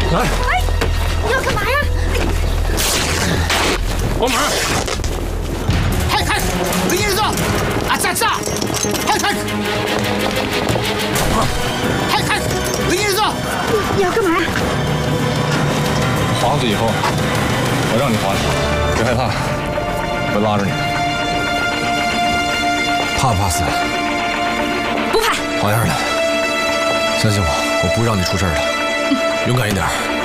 来！ 哎，你要干嘛呀？ 帮忙！ 嗨嗨，林先生，啊炸炸！嗨嗨，嗨嗨，林先生， 你要干嘛呀？ 滑过去以后，我让你滑，别害怕，我拉着你。怕不怕死？ 不怕。 好样的！相信我，我不会让你出事的。勇敢一点。